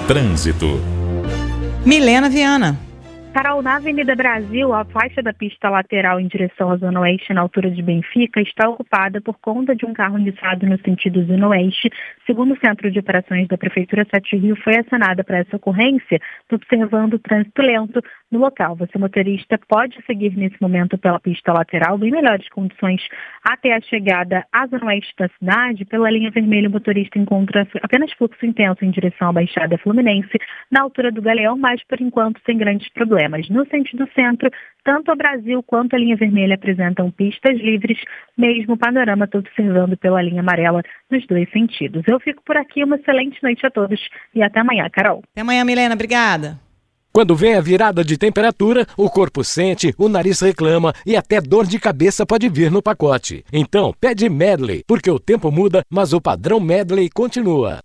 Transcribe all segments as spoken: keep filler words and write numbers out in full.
Trânsito. Milena Viana. Carol, na Avenida Brasil, a faixa da pista lateral em direção à Zona Oeste, na altura de Benfica, está ocupada por conta de um carro iniçado no sentido Zona Oeste. Segundo o Centro de Operações da Prefeitura Sete Rio, foi acionada para essa ocorrência, observando o trânsito lento no local. Você, motorista, pode seguir nesse momento pela pista lateral, em melhores condições, até a chegada à Zona Oeste da cidade. Pela linha vermelha, o motorista encontra apenas fluxo intenso em direção à Baixada Fluminense, na altura do Galeão, mas, por enquanto, sem grandes problemas. No sentido centro, tanto a Brasil quanto a linha vermelha apresentam pistas livres, mesmo o panorama todo observando pela linha amarela nos dois sentidos. Eu fico por aqui, uma excelente noite a todos e até amanhã, Carol. Até amanhã, Milena, obrigada. Quando vem a virada de temperatura, o corpo sente, o nariz reclama e até dor de cabeça pode vir no pacote. Então, pede Medley, porque o tempo muda, mas o padrão Medley continua.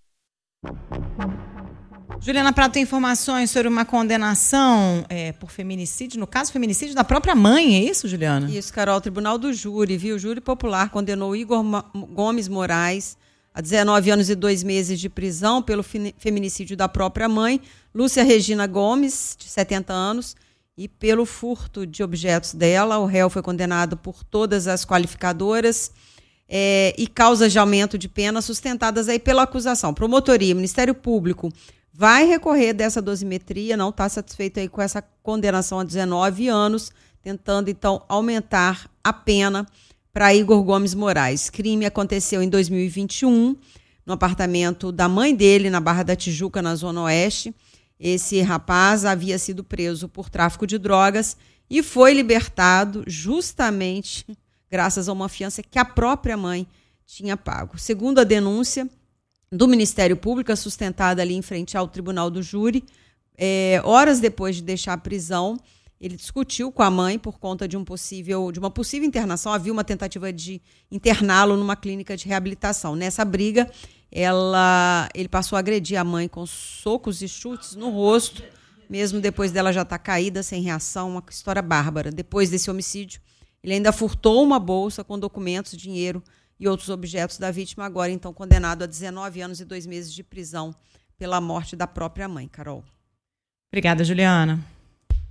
Juliana Prado tem informações sobre uma condenação é, por feminicídio, no caso feminicídio da própria mãe, é isso, Juliana? Isso, Carol, o Tribunal do Júri, viu? O Júri Popular condenou Igor Gomes Moraes a dezenove anos e dois meses de prisão pelo feminicídio da própria mãe, Lúcia Regina Gomes, de setenta anos, e pelo furto de objetos dela. O réu foi condenado por todas as qualificadoras é, e causas de aumento de pena sustentadas aí pela acusação. Promotoria, Ministério Público vai recorrer dessa dosimetria, não está satisfeito aí com essa condenação a dezenove anos, tentando então aumentar a pena para Igor Gomes Moraes. Crime aconteceu em dois mil e vinte e um, no apartamento da mãe dele, na Barra da Tijuca, na Zona Oeste. Esse rapaz havia sido preso por tráfico de drogas e foi libertado justamente graças a uma fiança que a própria mãe tinha pago. Segundo a denúncia do Ministério Público, sustentada ali em frente ao Tribunal do Júri, é, horas depois de deixar a prisão, ele discutiu com a mãe por conta de, um possível, de uma possível internação. Havia uma tentativa de interná-lo numa clínica de reabilitação. Nessa briga, ela, ele passou a agredir a mãe com socos e chutes no rosto, mesmo depois dela já estar caída, sem reação, uma história bárbara. Depois desse homicídio, ele ainda furtou uma bolsa com documentos, dinheiro e outros objetos da vítima, agora então condenado a dezenove anos e dois meses de prisão pela morte da própria mãe, Carol. Obrigada, Juliana.